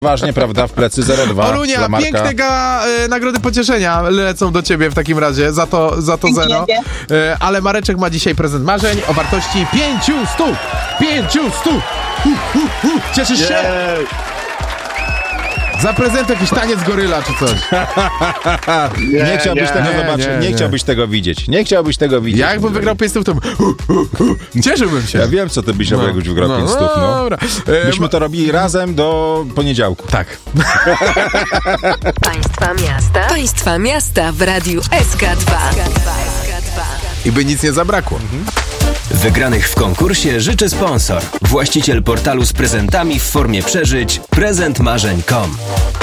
Ważnie, prawda, w plecy 0,2 Olunia, dla Marka. piękne nagrody pocieszenia lecą do ciebie w takim razie, za to zero. Ale Mareczek ma dzisiaj prezent marzeń o wartości 500. 500! Cieszysz się? Za prezent jakiś taniec goryla czy coś. Nie chciałbyś tego zobaczyć, nie chciałbyś tego widzieć. Nie chciałbyś tego widzieć. Ja jakbym wygrał 500, to cieszyłbym się. Ja wiem, co ty byś robił, jakbyś wygrał 500. Dobra. Byśmy to robili razem do poniedziałku. Tak. Państwa miasta w Radiu SK2. I by nic nie zabrakło. Wygranych w konkursie życzy sponsor. Właściciel portalu z prezentami w formie przeżyć prezentmarzeń.com.